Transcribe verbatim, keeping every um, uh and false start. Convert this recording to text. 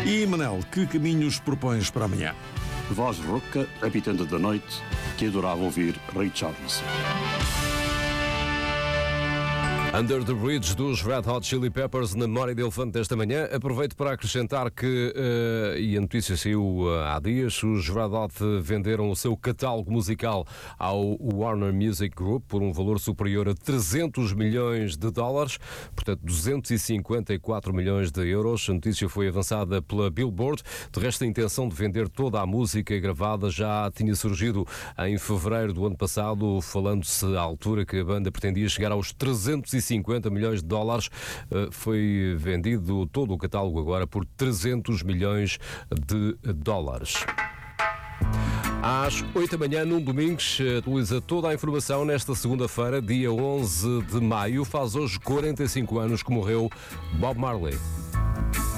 E, Manel, que caminhos propões para amanhã? Voz rouca, habitante da noite, que adorava ouvir Ray Charles. Under the Bridge dos Red Hot Chili Peppers, na memória de elefante desta manhã. Aproveito para acrescentar que, uh, e a notícia saiu uh, há dias, os Red Hot venderam o seu catálogo musical ao Warner Music Group por um valor superior a trezentos milhões de dólares, portanto duzentos e cinquenta e quatro milhões de euros. A notícia foi avançada pela Billboard. De resto, a intenção de vender toda a música gravada já tinha surgido em fevereiro do ano passado, falando-se à altura que a banda pretendia chegar aos trezentos e cinquenta milhões de dólares. Foi vendido todo o catálogo agora por trezentos milhões de dólares. Às oito da manhã, num domingo, atualiza toda a informação nesta segunda-feira, dia onze de maio. Faz hoje quarenta e cinco anos que morreu Bob Marley.